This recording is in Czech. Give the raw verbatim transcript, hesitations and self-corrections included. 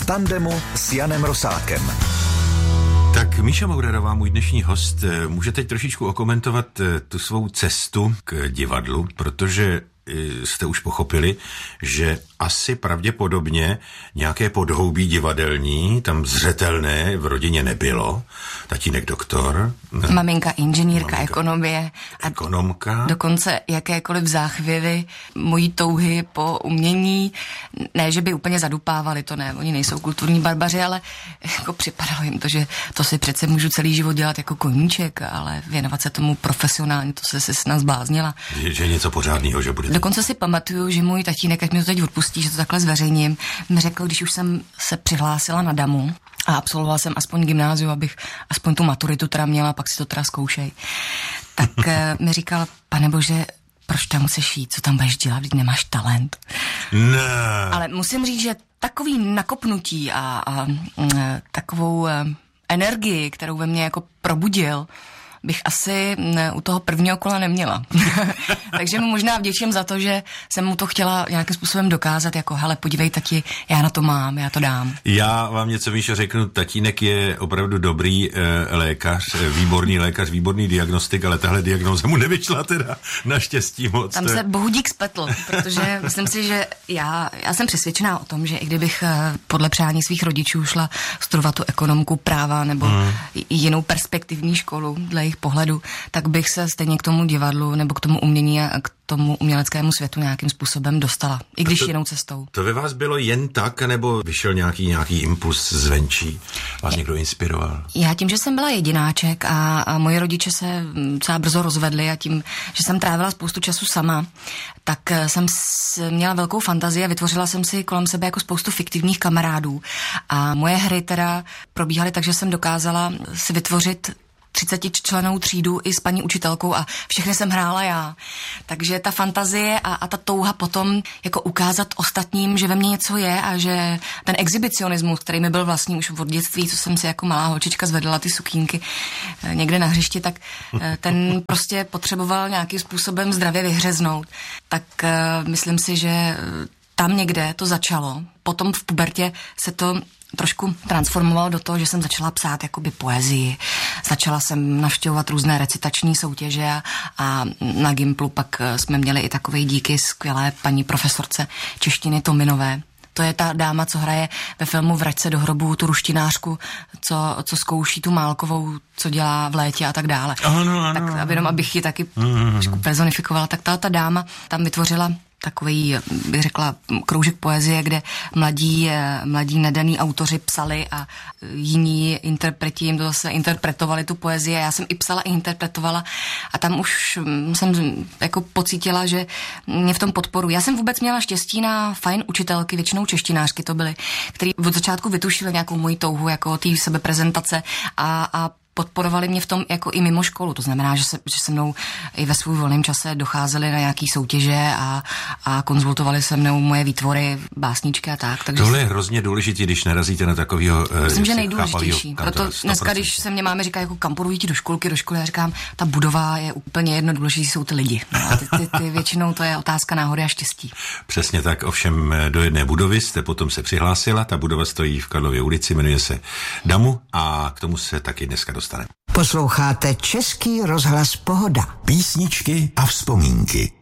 tandemu s Janem Rosátkem. Tak Míša Maurerová, můj dnešní host, může teď trošičku okomentovat tu svou cestu k divadlu, protože jste už pochopili, že asi pravděpodobně nějaké podhoubí divadelní tam zřetelné v rodině nebylo. Tatínek doktor. Maminka inženýrka, maminka, ekonomie. A ekonomka. Dokonce jakékoliv záchvěvy mojí touhy po umění. Ne, že by úplně zadupávali, to ne, oni nejsou kulturní barbaři, ale jako připadalo jim to, že to si přece můžu celý život dělat jako koníček, ale věnovat se tomu profesionálně, to se si snad zbláznila. Že, že je něco pořádného, že bude. Dokonce si pamatuju, že můj tatínek, ať mi to teď odpustí, že to takhle zveřejním, mi řekl, když už jsem se přihlásila na damu a absolvovala jsem aspoň gymnázium, abych aspoň tu maturitu teda měla, pak si to teda zkoušej, tak mi říkal, pane bože, proč tam musíš jít, co tam budeš dělat, když nemáš talent. Ne. Ale musím říct, že takový nakopnutí a, a, a takovou a, energii, kterou ve mně jako probudil, bych asi ne, u toho prvního kola neměla. Takže mu možná vděčím za to, že jsem mu to chtěla nějakým způsobem dokázat, jako hele, podívej tati, já na to mám, já to dám. Já vám něco, Míšo, řeknu, tatínek je opravdu dobrý e, lékař, e, výborný lékař, výborný diagnostik, ale tahle diagnóza mu nevyšla teda naštěstí moc. Tam se bohudík spletl, protože myslím si, že já, já jsem přesvědčená o tom, že i kdybych podle přání svých rodičů šla studovat tu ekonomku, práva nebo hmm. jinou perspektivní školu dle jejich pohledu, tak bych se stejně k tomu divadlu nebo k tomu umění a k tomu uměleckému světu nějakým způsobem dostala. I když to, jinou cestou. To ve vás bylo jen tak, nebo vyšel nějaký, nějaký impuls zvenčí? Vás někdo inspiroval? Já tím, že jsem byla jedináček a, a moji rodiče se celá brzo rozvedli a tím, že jsem trávila spoustu času sama, tak jsem měla velkou fantazii a vytvořila jsem si kolem sebe jako spoustu fiktivních kamarádů. A moje hry teda probíhaly tak, že jsem dokázala si vytvořit třicetičlennou třídu i s paní učitelkou a všechny jsem hrála já. Takže ta fantazie a, a ta touha potom jako ukázat ostatním, že ve mně něco je a že ten exhibicionismus, který mi byl vlastní už od dětství, co jsem si jako malá holčička zvedla ty sukínky někde na hřišti, tak ten prostě potřeboval nějakým způsobem zdravě vyhřeznout. Tak myslím si, že tam někde to začalo. Potom v pubertě se to trošku transformovalo do toho, že jsem začala psát jakoby poezii. Začala jsem navštěvovat různé recitační soutěže a, a na Gimplu pak jsme měli i takové díky skvělé paní profesorce češtiny Tominové. To je ta dáma, co hraje ve filmu Vrať se do hrobu tu ruštinářku, co, co zkouší tu Málkovou, co dělá v létě a tak dále. Ano, ano, tak aby jenom, abych ji taky mm-hmm. personifikovala, tak ta, ta dáma tam vytvořila takový, bych řekla, kroužek poezie, kde mladí, mladí nadaní autoři psali a jiní interpreti jim to zase interpretovali tu poezii a já jsem i psala, i interpretovala a tam už jsem jako pocítila, že mě v tom podporu. Já jsem vůbec měla štěstí na fajn učitelky, většinou češtinářky to byly, který od začátku vytušili nějakou moji touhu jako té sebeprezentace a, a podporovali mě v tom jako i mimo školu. To znamená, že se, že se mnou i ve svůj volném čase docházeli na nějaký soutěže a, a konzultovali se mnou moje výtvory, básničky a tak. Takže tohle je hrozně důležité, když narazíte na takového myslím, že nejdůležitější. Proto dneska, když se mě máme říká, jako kam porují ti do školky, do školy, já říkám, ta budova je úplně jedno, důležitý jsou ty lidi. No a ty, ty, ty většinou to je otázka náhody a štěstí. Přesně tak, ovšem do jedné budovy jste potom se přihlásila, ta budova stojí v Karlově ulici, jmenuje se Damu a k tomu se taky dneska dostaneme. Posloucháte Český rozhlas Pohoda. Písničky a vzpomínky.